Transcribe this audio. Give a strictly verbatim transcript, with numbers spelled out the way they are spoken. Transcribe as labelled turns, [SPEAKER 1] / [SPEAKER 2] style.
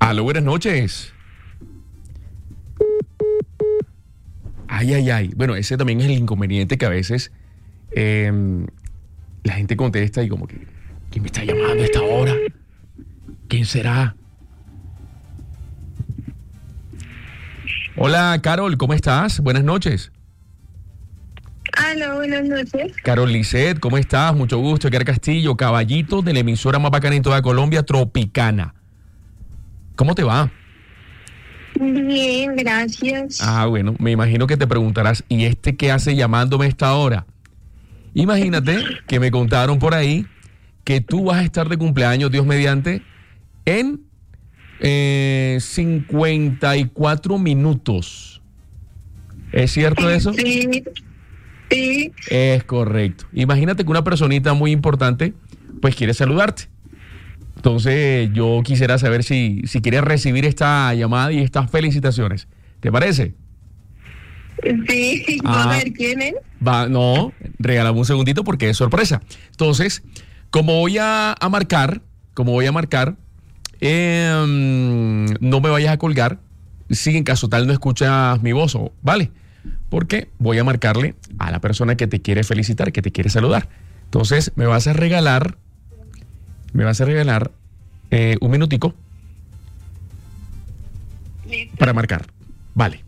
[SPEAKER 1] Aló, buenas noches. Ay, ay, ay. Bueno, ese también es el inconveniente que a veces eh, la gente contesta y como que, ¿quién me está llamando a esta hora? ¿Quién será? Hola, Carol, ¿cómo estás? Buenas noches.
[SPEAKER 2] Hola, buenas noches.
[SPEAKER 1] Carol Lisset, ¿cómo estás? Mucho gusto. Edgar Castillo, caballito de la emisora más bacana en toda Colombia, Tropicana. ¿Cómo te va?
[SPEAKER 2] Bien, gracias.
[SPEAKER 1] Ah, bueno, me imagino que te preguntarás, ¿y este qué hace llamándome a esta hora? Imagínate que me contaron por ahí que tú vas a estar de cumpleaños, Dios mediante, en eh, cincuenta y cuatro minutos. ¿Es cierto eso?
[SPEAKER 2] Sí, sí.
[SPEAKER 1] Es correcto. Imagínate que una personita muy importante pues quiere saludarte. Entonces yo quisiera saber si, si quieres recibir esta llamada y estas felicitaciones. ¿Te parece?
[SPEAKER 2] Sí,
[SPEAKER 1] Ah.
[SPEAKER 2] a ver quién es.
[SPEAKER 1] Va, no, regálame un segundito porque es sorpresa. Entonces, como voy a, a marcar, como voy a marcar, eh, no me vayas a colgar si en caso tal no escuchas mi voz, ¿vale? Porque voy a marcarle a la persona que te quiere felicitar, que te quiere saludar. Entonces, me vas a regalar, me vas a regalar eh, un minutico
[SPEAKER 2] Listo.
[SPEAKER 1] para marcar. Vale.